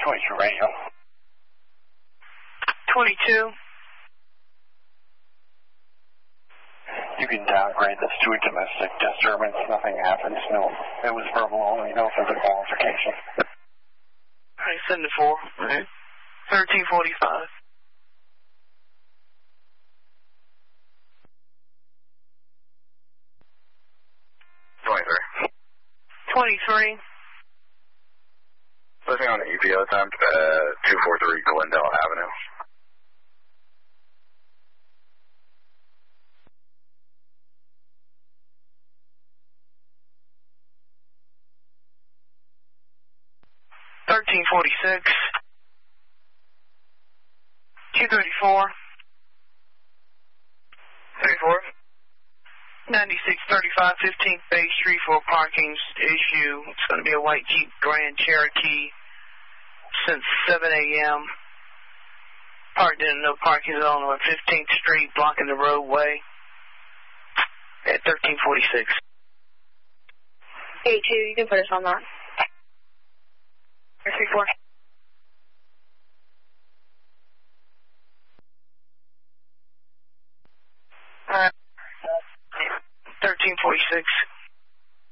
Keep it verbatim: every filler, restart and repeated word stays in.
twenty-two radio. twenty-two. You can downgrade this to a domestic disturbance. Nothing happens. No, it was verbal only. No further qualification. All right, send it four. All right. thirteen forty-five. twenty-three. twenty-three. Living on E P O time, uh, two forty-three Glendale Avenue. thirteen forty-six. two thirty-four. thirty-four. ninety-six thirty-five fifteenth Bay Street for parking issue. It's going to be a white Jeep Grand Cherokee since seven a.m. Parked in a no parking zone on fifteenth Street, blocking the roadway at thirteen forty-six. A two, you can put us on that. three four. Uh, thirteen forty-six.